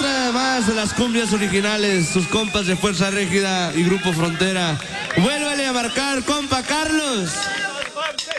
otra más de las cumbias originales, sus compas de Fuerza Régida y Grupo Frontera. Vuélvale a marcar, compa Carlos.